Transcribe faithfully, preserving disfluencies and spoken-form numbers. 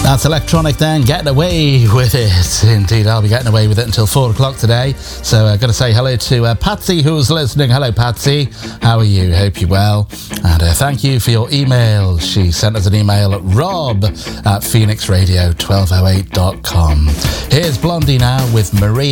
That's electronic then, getting away with it. Indeed, I'll be getting away with it until four o'clock today. So I've uh, got to say hello to uh, Patsy, who's listening. Hello, Patsy. How are you? Hope you're well. And uh, thank you for your email. She sent us an email at rob at phoenix radio twelve oh eight dot com. Here's Blondie now with Maria.